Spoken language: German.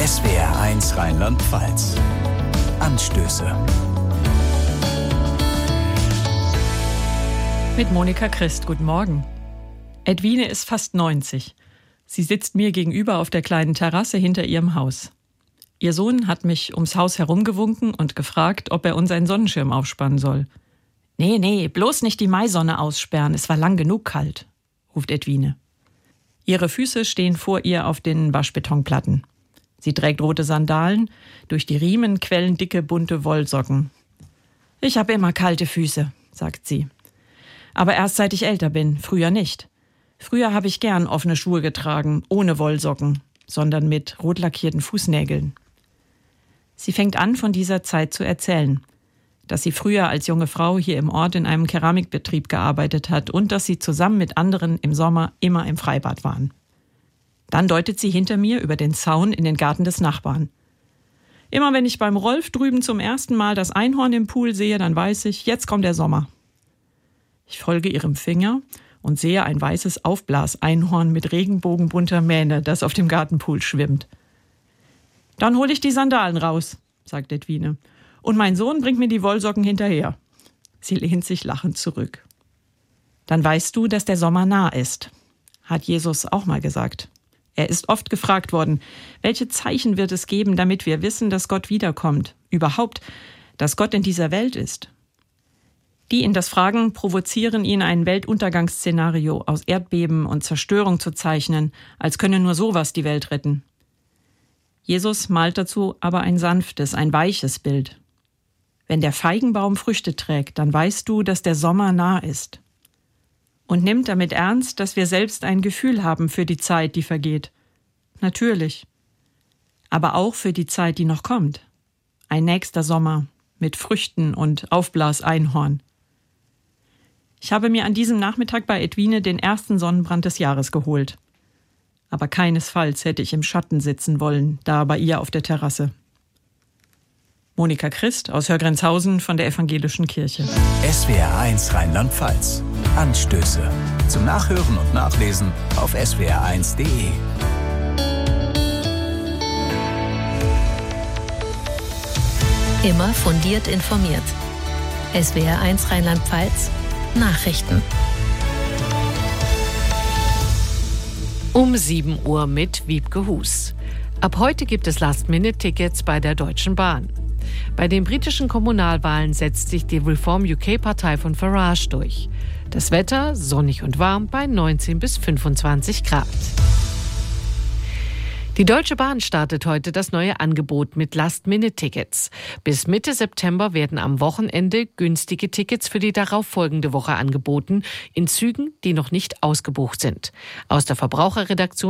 SWR1 Rheinland-Pfalz. Anstöße. Mit Monika Christ, guten Morgen. Edwine ist fast 90. Sie sitzt mir gegenüber auf der kleinen Terrasse hinter ihrem Haus. Ihr Sohn hat mich ums Haus herumgewunken und gefragt, ob er uns einen Sonnenschirm aufspannen soll. Nee, bloß nicht die Maisonne aussperren, es war lang genug kalt, ruft Edwine. Ihre Füße stehen vor ihr auf den Waschbetonplatten. Sie trägt rote Sandalen, durch die Riemen quellen dicke, bunte Wollsocken. Ich habe immer kalte Füße, sagt sie. Aber erst seit ich älter bin, früher nicht. Früher habe ich gern offene Schuhe getragen, ohne Wollsocken, sondern mit rot lackierten Fußnägeln. Sie fängt an, von dieser Zeit zu erzählen. Dass sie früher als junge Frau hier im Ort in einem Keramikbetrieb gearbeitet hat und dass sie zusammen mit anderen im Sommer immer im Freibad waren. Dann deutet sie hinter mir über den Zaun in den Garten des Nachbarn. Immer wenn ich beim Rolf drüben zum ersten Mal das Einhorn im Pool sehe, dann weiß ich, jetzt kommt der Sommer. Ich folge ihrem Finger und sehe ein weißes Aufblaseinhorn mit regenbogenbunter Mähne, das auf dem Gartenpool schwimmt. Dann hole ich die Sandalen raus, sagt Edwine. Und mein Sohn bringt mir die Wollsocken hinterher. Sie lehnt sich lachend zurück. Dann weißt du, dass der Sommer nah ist, hat Jesus auch mal gesagt. Er ist oft gefragt worden, welche Zeichen wird es geben, damit wir wissen, dass Gott wiederkommt, überhaupt, dass Gott in dieser Welt ist. Die ihn das fragen, provozieren ihn, ein Weltuntergangsszenario aus Erdbeben und Zerstörung zu zeichnen, als könne nur sowas die Welt retten. Jesus malt dazu aber ein sanftes, ein weiches Bild. Wenn der Feigenbaum Früchte trägt, dann weißt du, dass der Sommer nah ist. Und nimmt damit ernst, dass wir selbst ein Gefühl haben für die Zeit, die vergeht. Natürlich. Aber auch für die Zeit, die noch kommt. Ein nächster Sommer mit Früchten und Aufblaseinhorn. Ich habe mir an diesem Nachmittag bei Edwine den ersten Sonnenbrand des Jahres geholt. Aber keinesfalls hätte ich im Schatten sitzen wollen, da bei ihr auf der Terrasse. Monika Christ aus Hörgrenzhausen von der Evangelischen Kirche. SWR1 Rheinland-Pfalz. Anstöße. Zum Nachhören und Nachlesen auf swr1.de. Immer fundiert informiert. SWR1 Rheinland-Pfalz. Nachrichten. Um 7 Uhr mit Wiebke Hus. Ab heute gibt es Last-Minute-Tickets bei der Deutschen Bahn. Bei den britischen Kommunalwahlen setzt sich die Reform-UK-Partei von Farage durch. Das Wetter sonnig und warm bei 19 bis 25 Grad. Die Deutsche Bahn startet heute das neue Angebot mit Last-Minute-Tickets. Bis Mitte September werden am Wochenende günstige Tickets für die darauffolgende Woche angeboten, in Zügen, die noch nicht ausgebucht sind. Aus der Verbraucherredaktion